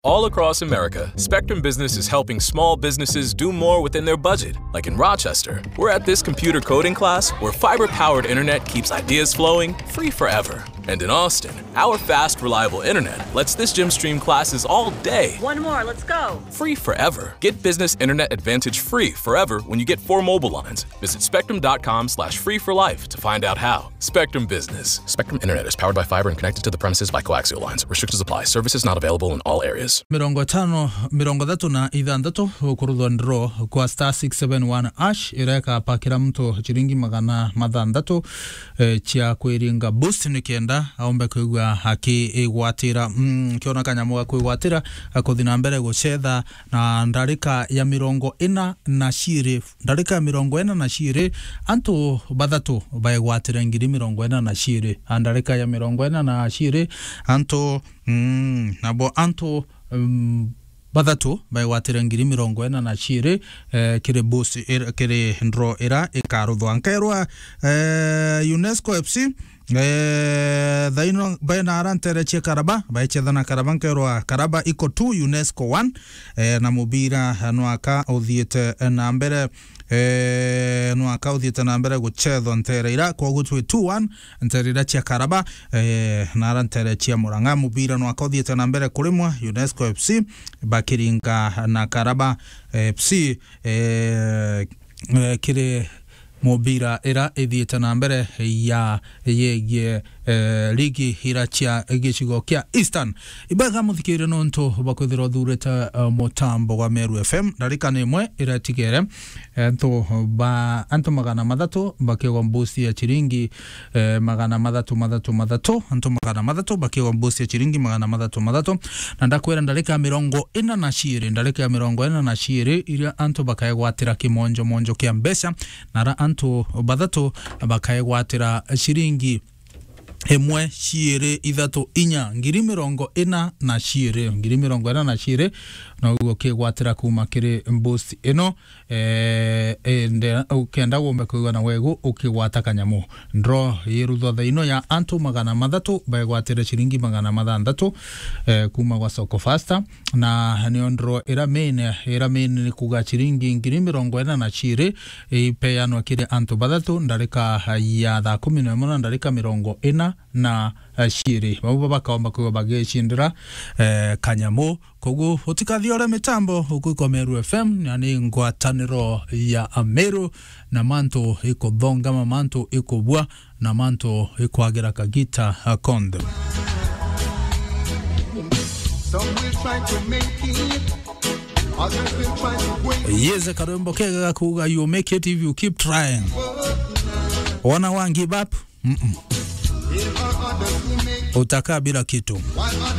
All across America, Spectrum Business is helping small businesses do more within their budget. Like in Rochester, we're at this computer coding class where fiber-powered internet keeps ideas flowing free forever. And in Austin, our fast, reliable internet lets this gym stream classes all day. One more, let's go. Free forever. Get Business Internet Advantage free forever when you get 4 mobile lines. Visit spectrum.com/free for life to find out how. Spectrum Business. Spectrum Internet is powered by fiber and connected to the premises by coaxial lines. Restrictions apply. Services not available in all areas. 56 kurudwa ndro kwa star 671 ash ireka pakira mtu chiringi magana mathandatu chia kwiringa boost nikienda aombe kuigwa haki igwatira kiona kanyamu kuigwatira akuthina mbere gucetha na ndarika ya 40 ndarika ya 40 antu bathatu baigwatira ngiri 40 ndarika ya 40 antu nabo antu bathatu baigwatira ngiri 40 kire boost kire ndro era ikaruthwa nkairwa UNESCO FC dhaino baina arantere che Karaba baicethana Karaba nkairwa Karaba iko 2 UNESCO 1 na mubira nwaka uthiete na mbere nwaka uthiete na mbere guchethwa ntereira kwa gutwe 2-1 ntereira che Karaba na arantere che Muranga mubira nwaka uthiete na mbere kurimwa UNESCO FC bakiringa na Karaba FC kire mobira era ethiete na mbere ya ye ligi hirachia gicigo kia Eastern ibaga muthikire nonto bakwithira thureta motambo wa Meru FM ndarika nimwe iratigere ento ba anto magana mathatu bakiwa mbusi ya chiringi magana mathatu anto magana mathatu bakiwa mbusi ya chiringi magana mathatu na ndakwera ndarika 40 ndarika 40 iria anto bakaigwatira kimonjo kia mbesa na anto bathatu bakaigwatira chiringi emwe ciere ithatu inya ngiri 40 na ugo kigwatira kuma kiri mbusi ino ukenda gombe kuigwa na wegu ukigwata kanyamu ndro yirutho thaino ya antu magana mathatu baigwatira ciringi magana mathandatu kuma gwa soko fasta na ni ndro era main ni kuga ciringi ngiri 40 ipeanwa kiri antu bathatu ndarika ya thaa 11 ndarika 40 na shiri babo bakaomba kuba bagecindira kanyamu kogu utikathiore mitambo huko Meru FM yani ngwataniro ya Ameru na manto iko thonga manto iko bua na manto iko agira kagita akonde Yeze karembo kega kuga you make it if you keep trying wana wangi give up utaka bila kitu